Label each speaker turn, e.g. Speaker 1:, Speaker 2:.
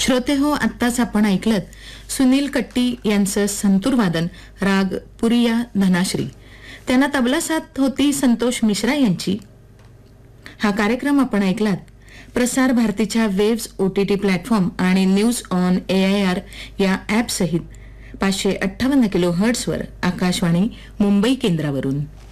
Speaker 1: श्रोते हो, आत्ताच आपण ऐकलत सुनील कट्टी यांचं संतूर वादन राग पुरिया धनाश्री. त्यांना तबला साथ होती संतोष मिश्रा यांची. हा कार्यक्रम आपण ऐकलात प्रसार भारतीच्या वेव्स OTT प्लॅटफॉर्म आणि न्यूज ऑन AIR या ॲप सहित 558 किलोहर्ट्झवर आकाशवाणी मुंबई केंद्रावरून.